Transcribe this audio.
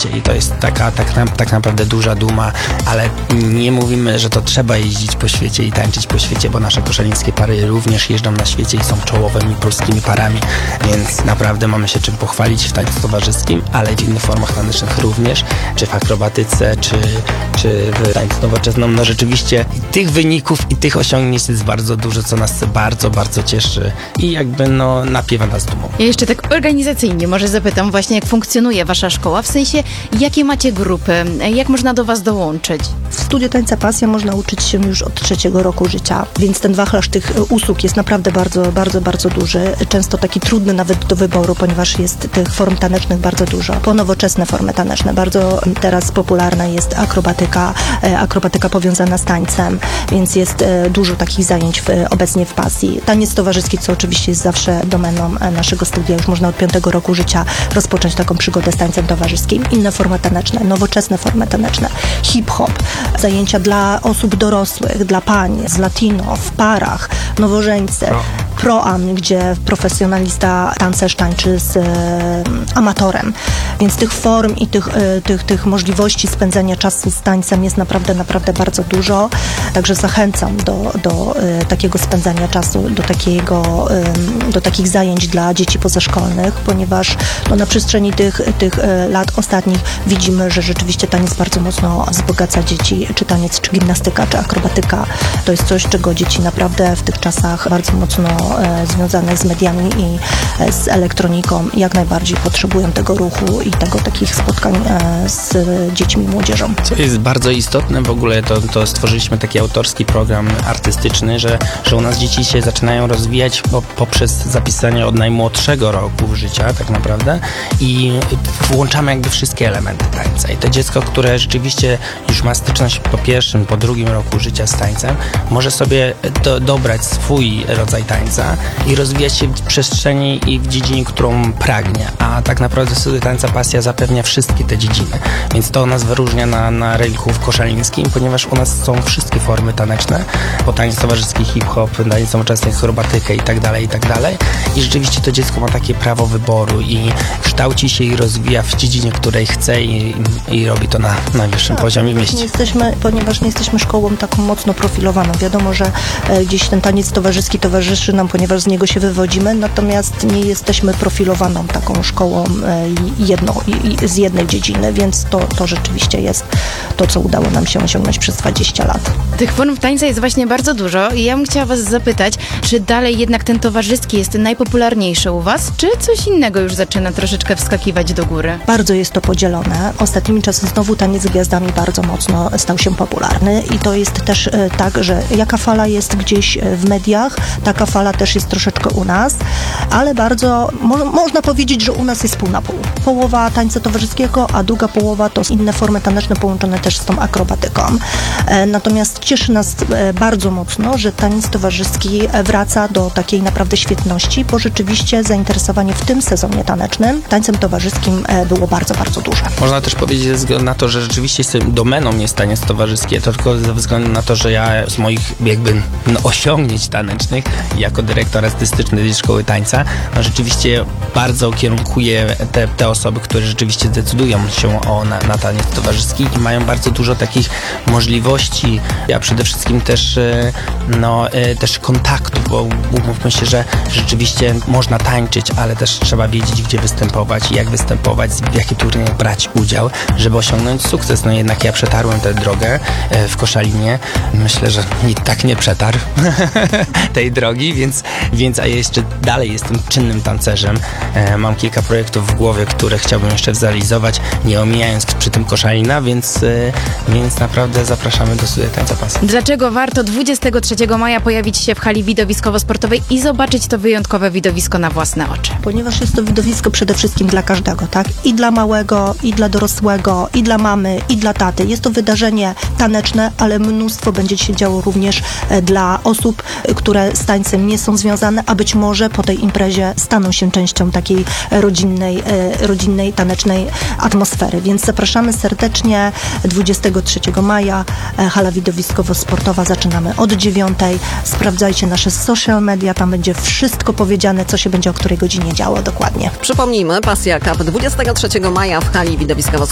świecie i to jest tak naprawdę duża duma, ale nie mówimy, że to trzeba jeździć po świecie i tańczyć po świecie, bo nasze koszalińskie pary również jeżdżą na świecie i są czołowymi polskimi parami, więc naprawdę mamy się czym pochwalić w tańcu towarzyskim, ale w innych formach tanecznych również, czy w akrobatyce, czy w tańcu nowoczesnym. No rzeczywiście tych wyników i tych osiągnięć jest bardzo dużo, co nas bardzo, bardzo cieszy i jakby napiewa nas dumą. Ja jeszcze tak organizacyjnie może zapytam właśnie, jak funkcjonuje wasza szkoła, w sensie jakie macie grupy, jak można do was dołączyć? W studiu Tańca Pasja można uczyć się już od 3 roku życia, więc ten wachlarz tych usług jest naprawdę bardzo, bardzo, bardzo duży. Często taki trudny nawet do wyboru, ponieważ jest tych form tanecznych bardzo dużo. Po nowoczesne formy taneczne. Bardzo teraz popularna jest akrobatyka powiązana z tańcem, więc jest dużo takich zajęć obecnie w Pasji. Taniec towarzyski, co oczywiście jest zawsze domeną naszego studia. Już można od 5 roku życia rozpocząć taką przygodę z tańcem towarzyskim. Inne formy taneczne, nowoczesne formy taneczne, hip-hop, zajęcia dla osób dorosłych, dla pań, z latino, w parach, nowożeńcy, pro-am, gdzie profesjonalista tancerz tańczy z amatorem. Więc tych form i tych możliwości spędzania czasu z tańcem jest naprawdę, naprawdę bardzo dużo. Także zachęcam do takiego spędzania czasu, do takich zajęć dla dzieci pozaszkolnych, ponieważ na przestrzeni tych lat ostatnich widzimy, że rzeczywiście taniec bardzo mocno wzbogaca dzieci, czy taniec, czy gimnastyka, czy akrobatyka. To jest coś, czego dzieci naprawdę w tych czasach bardzo mocno związanych z mediami i z elektroniką jak najbardziej potrzebują tego ruchu i takich spotkań z dziećmi i młodzieżą. Co jest bardzo istotne w ogóle, to stworzyliśmy taki autorski program artystyczny, że u nas dzieci się zaczynają rozwijać poprzez zapisanie od najmłodszego roku życia tak naprawdę i włączamy jakby wszystkie elementy tańca. I to dziecko, które rzeczywiście już ma styczność po 1., po 2. roku życia z tańcem, może sobie dobrać swój rodzaj tańca i rozwijać się w przestrzeni i w dziedzinie, którą pragnie. A tak naprawdę Studio Tańca Pasja zapewnia wszystkie te dziedziny. Więc to nas wyróżnia na rynku koszalińskim, ponieważ u nas są wszystkie formy taneczne, bo taniec towarzyski, hip-hop, taniec nowoczesny, akrobatykę i tak dalej. I rzeczywiście to dziecko ma takie prawo wyboru i kształci się i rozwija w dziedzinie, której chce i robi to na najwyższym poziomie w mieście. Ponieważ nie jesteśmy szkołą taką mocno profilowaną. Wiadomo, że gdzieś ten taniec towarzyski towarzyszy nam, ponieważ z niego się wywodzimy, natomiast nie jesteśmy profilowaną taką szkołą z jednej dziedziny, więc to rzeczywiście jest to, co udało nam się osiągnąć przez 20 lat. Tych form tańca jest właśnie bardzo dużo i ja bym chciała was zapytać, czy dalej jednak ten towarzyski jest najpopularniejszy u was, czy coś innego już zaczyna troszeczkę wskakiwać do góry? Bardzo jest to podzielone. Ostatnimi czasy znowu taniec z gwiazdami bardzo mocno stał się popularny i to jest też tak, że jaka fala jest gdzieś w mediach, taka fala też jest troszeczkę u nas, ale bardzo, można powiedzieć, że u nas jest pół na pół. Połowa tańca towarzyskiego, a druga połowa to inne formy taneczne połączone też z tą akrobatyką. Natomiast cieszy nas bardzo mocno, że taniec towarzyski wraca do takiej naprawdę świetności, bo rzeczywiście zainteresowanie w tym sezonie tanecznym tańcem towarzyskim było bardzo, bardzo duże. Można też powiedzieć ze względu na to, że rzeczywiście domeną jest taniec towarzyski, to tylko ze względu na to, że ja z moich jakby osiągnięć tanecznych jako dyrektor artystyczny tej szkoły tańca, rzeczywiście bardzo kierunkuję te osoby, które rzeczywiście decydują się na taniec towarzyski i mają bardzo dużo takich możliwości, a przede wszystkim też kontaktów, bo umówmy się, że rzeczywiście można tańczyć, ale też trzeba wiedzieć, gdzie występować, jak występować, w jakie turnieje brać udział, żeby osiągnąć sukces. No jednak ja przetarłem tę drogę w Koszalinie. Myślę, że nikt tak nie przetarł tej drogi, więc a ja jeszcze dalej jestem czynnym tancerzem. Mam kilka projektów w głowie, które chciałbym jeszcze zrealizować, nie omijając przy tym Koszalina, więc naprawdę zapraszamy do Studia Tańca Pasja. Dlaczego warto 23 maja pojawić się w hali widowiskowo-sportowej i zobaczyć to wyjątkowe widowisko na własne oczy? Ponieważ jest to widowisko przede wszystkim dla każdego, tak? I dla małego, i dla dorosłego, i dla mamy, i dla taty. Jest to wydarzenie taneczne, ale mnóstwo będzie się działo również dla osób, które z tańcem nie są związane, a być może po tej imprezie staną się częścią takiej rodzinnej, tanecznej atmosfery. Więc zapraszamy serdecznie 23 maja, hala widowiskowo-sportowa, zaczynamy od 9:00. Sprawdzajcie nasze social media, tam będzie wszystko powiedziane, co się będzie o której godzinie działo dokładnie. Przypomnijmy, Pasja Cup 23 maja w hali widowiskowo